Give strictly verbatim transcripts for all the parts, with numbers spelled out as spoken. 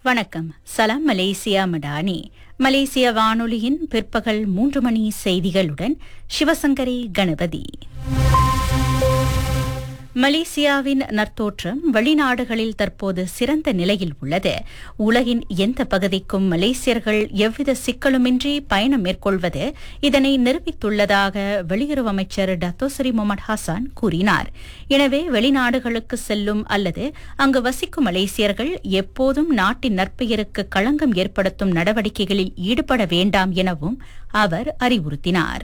வணக்கம். சலாம் மலேசியா மடானி. மலேசிய வானொலியின் பிற்பகல் மூன்று மணி செய்திகளுடன் சிவசங்கரி கணபதி. மலேசியாவின் நற்தோற்றம் வெளிநாடுகளில் தற்போது சிறந்த நிலையில் உள்ளது. உலகின் எந்த பகுதிக்கும் மலேசியர்கள் எவ்வித சிக்கலுமின்றி பயணம் மேற்கொள்வது இதனை நிரூபித்துள்ளதாக வெளியுறவு அமைச்சர் டத்தோசரி முகமது ஹசான் கூறினார். எனவே வெளிநாடுகளுக்கு செல்லும் அல்லது அங்கு வசிக்கும் மலேசியர்கள் எப்போதும் நாட்டின் நற்பெயருக்கு களங்கம் ஏற்படுத்தும் நடவடிக்கைகளில் ஈடுபட வேண்டாம் எனவும் அவர் அறிவுறுத்தினார்.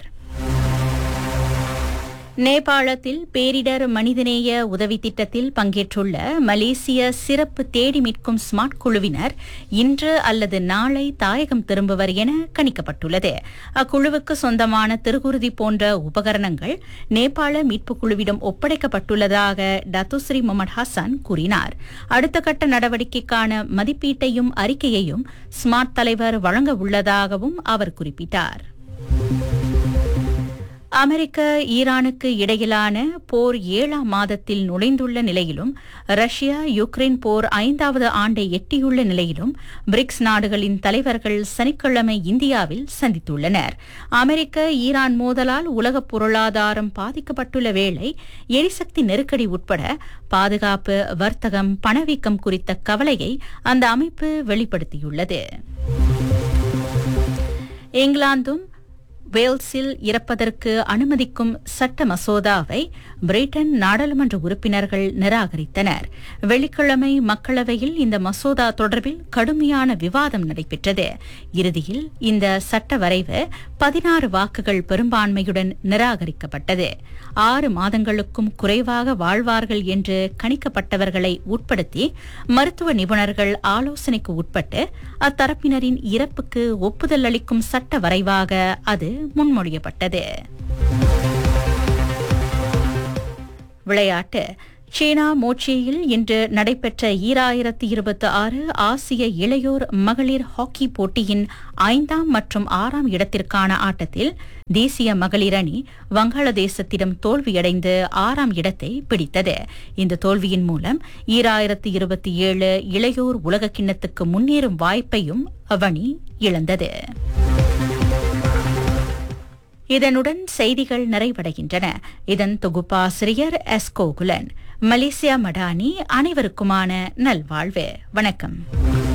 நேபாளத்தில் பேரிடர் மனிதநேய உதவி திட்டத்தில் பங்கேற்றுள்ள மலேசிய சிறப்பு தேடி மீட்கும் ஸ்மார்ட் குழுவினர் இன்று அல்லது நாளை தாயகம் திரும்புவர் என கணிக்கப்பட்டுள்ளது. அக்குழுவுக்கு சொந்தமான திருகுருதி போன்ற உபகரணங்கள் நேபாள மீட்புக் குழுவிடம் ஒப்படைக்கப்பட்டுள்ளதாக டத்தோஸ்ரீ முகமது ஹசான் கூறினார். அடுத்த கட்ட நடவடிக்கைக்கான மதிப்பீட்டையும் அறிக்கையையும் ஸ்மார்ட் தலைவர் வழங்க உள்ளதாகவும் அவர் குறிப்பிட்டார். அமெரிக்க ஈரானுக்கு இடையிலான போர் ஏழாம் மாதத்தில் நுழைந்துள்ள நிலையிலும் ரஷ்யா யுக்ரைன் போர் ஐந்தாவது ஆண்டை எட்டியுள்ள நிலையிலும் பிரிக்ஸ் நாடுகளின் தலைவர்கள் சனிக்கிழமை இந்தியாவில் சந்தித்துள்ளனர். அமெரிக்க ஈரான் மோதலால் உலக பொருளாதாரம் பாதிக்கப்பட்டுள்ள வேளை எரிசக்தி நெருக்கடி உட்பட பாதுகாப்பு, வர்த்தகம், பணவீக்கம் குறித்த கவலையை அந்த அமைப்பு வெளிப்படுத்தியுள்ளது. இங்கிலாந்தும் வேல்ஸில் இறப்பதற்கு அனுமதிக்கும் சட்ட மசோதாவை பிரிட்டன் நாடாளுமன்ற உறுப்பினர்கள் நிராகரித்தனர். வெள்ளிக்கிழமை மக்களவையில் இந்த மசோதா தொடர்பில் கடுமையான விவாதம் நடைபெற்றது. இறுதியில் இந்த சட்ட வரைவு பதினாறு வாக்குகள் பெரும்பான்மையுடன் நிராகரிக்கப்பட்டது. ஆறு மாதங்களுக்கும் குறைவாக வாழ்வார்கள் என்று கணிக்கப்பட்டவர்களை உட்படுத்தி மருத்துவ நிபுணர்கள் ஆலோசனைக்கு உட்பட்டு அத்தரப்பினரின் இறப்புக்கு ஒப்புதல் அளிக்கும் சட்ட வரைவாக அது முன்மொழியப்பட்டது. விளையாட்டு. சீனா மோச்சியில் இன்று நடைபெற்ற ஈராயிரத்தி இருபத்தி ஆறு ஆசிய இளையோர் மகளிர் ஹாக்கி போட்டியின் ஐந்தாம் மற்றும் ஆறாம் இடத்திற்கான ஆட்டத்தில் தேசிய மகளிர் அணி வங்காளதேசத்திடம் தோல்வியடைந்து ஆறாம் இடத்தை பிடித்தது. இந்த தோல்வியின் மூலம் ஈராயிரத்தி இருபத்தி ஏழு இளையோர் உலகக்கிண்ணத்துக்கு முன்னேறும் வாய்ப்பையும் அவ்வணி இழந்தது. இதனுடன் செய்திகள் நிறைவடைகின்றன. இதன் தொகுப்பாசிரியர் எஸ் கோகுலன். மலேசியா மடானி. அனைவருக்குமான நல்வாழ்வு. வணக்கம்.